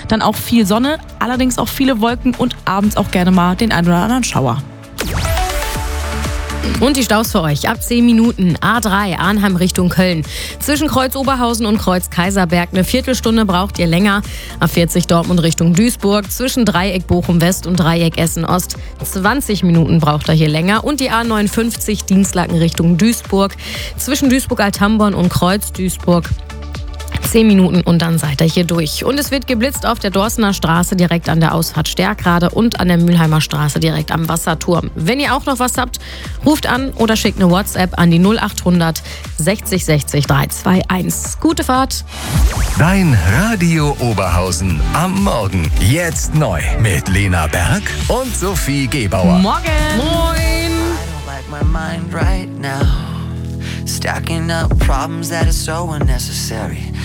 Dann auch viel Sonne, allerdings auch viele Wolken und abends auch gerne mal den ein oder anderen Schauer. Und die Staus für euch. Ab 10 Minuten. A3 Arnheim Richtung Köln. Zwischen Kreuz Oberhausen und Kreuz Kaiserberg eine Viertelstunde braucht ihr länger. A40 Dortmund Richtung Duisburg. Zwischen Dreieck Bochum West und Dreieck Essen Ost. 20 Minuten braucht ihr hier länger. Und die A59 Dienstlaken Richtung Duisburg. Zwischen Duisburg-Althamborn und Kreuz Duisburg. 10 Minuten und dann seid ihr hier durch. Und es wird geblitzt auf der Dorstener Straße direkt an der Ausfahrt Stärkrade und an der Mülheimer Straße direkt am Wasserturm. Wenn ihr auch noch was habt, ruft an oder schickt eine WhatsApp an die 0800 60 60 321. Gute Fahrt! Dein Radio Oberhausen am Morgen. Jetzt neu mit Lena Berg und Sophie Gebauer. Morgen! Moin! My mind right now, stacking up problems that are so unnecessary.